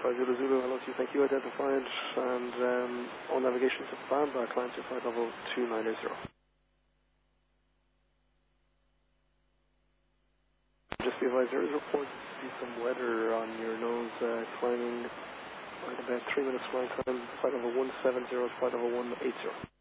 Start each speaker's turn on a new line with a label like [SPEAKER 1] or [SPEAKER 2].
[SPEAKER 1] 5 Zulu Zulu, hello to you, thank you, identified, and on navigation to Bamba, climb to flight level 290. Just be advised, there is reported to be some weather on your nose, climbing at about 3 minutes flying time, flight level 170 to flight level 180.